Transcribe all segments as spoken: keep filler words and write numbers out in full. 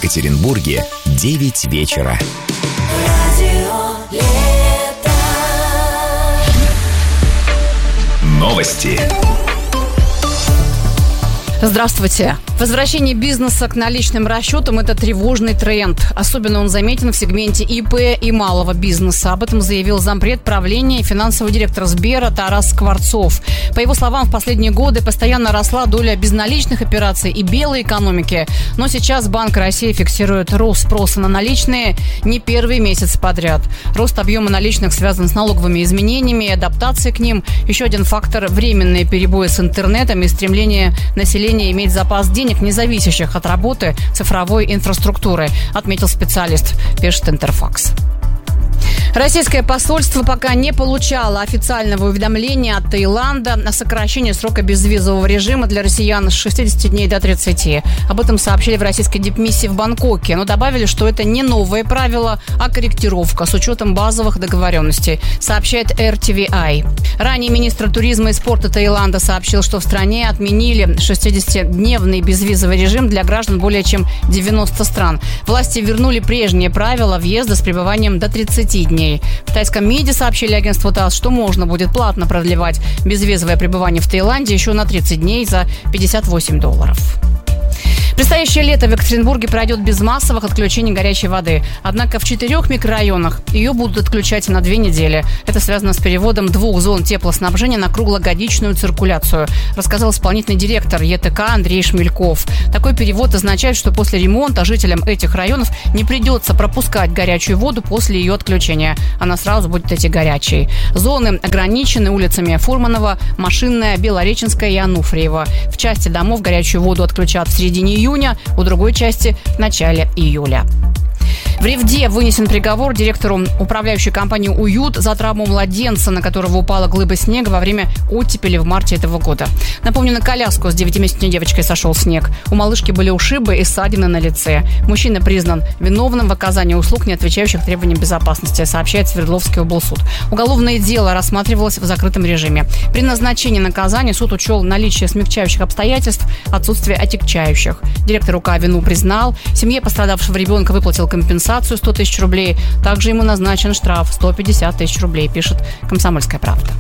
Екатеринбурге девять вечера. Новости. Здравствуйте. Возвращение бизнеса к наличным расчетам – это тревожный тренд. Особенно он заметен в сегменте И П и малого бизнеса. Об этом заявил зампред правления и финансовый директор Сбера Тарас Скворцов. По его словам, в последние годы постоянно росла доля безналичных операций и белой экономики. Но сейчас Банк России фиксирует рост спроса на наличные не первый месяц подряд. Рост объема наличных связан с налоговыми изменениями и адаптацией к ним. Еще один фактор – временные перебои с интернетом и стремление населения иметь запас денег, не зависящих от работы цифровой инфраструктуры, отметил специалист, пишет Интерфакс. Российское посольство пока не получало официального уведомления от Таиланда о сокращении срока безвизового режима для россиян с шестидесяти дней до тридцати. Об этом сообщили в российской дипмиссии в Бангкоке, но добавили, что это не новое правило, а корректировка с учетом базовых договоренностей, сообщает эр ти ви ай. Ранее министр туризма и спорта Таиланда сообщил, что в стране отменили шестидесятидневный безвизовый режим для граждан более чем девяноста стран. Власти вернули прежние правила въезда с пребыванием до тридцати дней. В тайском МИДе сообщили агентству ТАСС, что можно будет платно продлевать безвизовое пребывание в Таиланде еще на тридцать дней за пятьдесят восемь долларов. Предстоящее лето в Екатеринбурге пройдет без массовых отключений горячей воды. Однако в четырех микрорайонах ее будут отключать на две недели. Это связано с переводом двух зон теплоснабжения на круглогодичную циркуляцию, рассказал исполнительный директор Е Тэ Ка Андрей Шмельков. Такой перевод означает, что после ремонта жителям этих районов не придется пропускать горячую воду после ее отключения. Она сразу будет идти горячей. Зоны ограничены улицами Фурманова, Машинная, Белореченская и Ануфриева. В части домов горячую воду отключат в середине июня, у другой части в начале июля. В Ревде вынесен приговор директору управляющей компании «Уют» за травму младенца, на которого упала глыба снега во время оттепели в марте этого года. Напомню, на коляску с девятимесячной девочкой сошел снег. У малышки были ушибы и ссадины на лице. Мужчина признан виновным в оказании услуг, не отвечающих требованиям безопасности, сообщает Свердловский облсуд. Уголовное дело рассматривалось в закрытом режиме. При назначении наказания суд учел наличие смягчающих обстоятельств, отсутствие отягчающих. Директор УК вину признал. Семье пострадавшего ребенка выплатил компенсацию сто тысяч рублей. Также ему назначен штраф сто пятьдесят тысяч рублей, пишет «Комсомольская правда».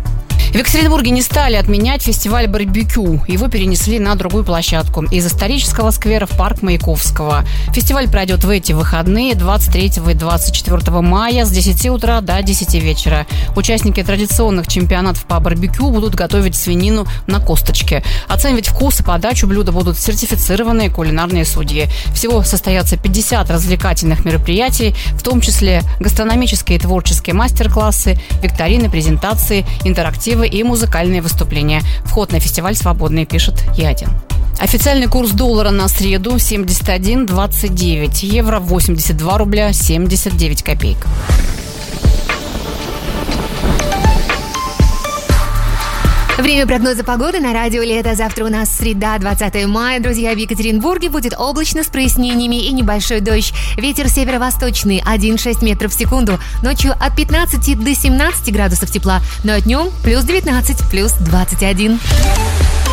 В Екатеринбурге не стали отменять фестиваль барбекю. Его перенесли на другую площадку – из исторического сквера в парк Маяковского. Фестиваль пройдет в эти выходные двадцать третьего и двадцать четвёртого мая с десяти утра до десяти вечера. Участники традиционных чемпионатов по барбекю будут готовить свинину на косточке. Оценивать вкус и подачу блюда будут сертифицированные кулинарные судьи. Всего состоятся пятьдесят развлекательных мероприятий, в том числе гастрономические и творческие мастер-классы, викторины, презентации, интерактивы и музыкальные выступления. Вход на фестиваль свободный, пишет Е один. Официальный курс доллара на среду семьдесят один двадцать девять, евро восемьдесят два рубля семьдесят девять копеек. Время прогноза погоды на радио «Лето». Завтра у нас среда, двадцатое мая. Друзья, в Екатеринбурге будет облачно с прояснениями и небольшой дождь. Ветер северо-восточный один целых шесть десятых метров в секунду. Ночью от пятнадцати до семнадцати градусов тепла. Но днем плюс девятнадцать, плюс двадцать один.